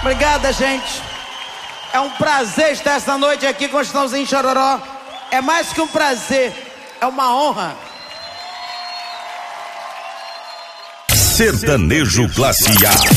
Obrigada, gente. É um prazer estar essa noite aqui com o Chitãozinho Chororó. É mais que um prazer, é uma honra. Sertanejo Classe A.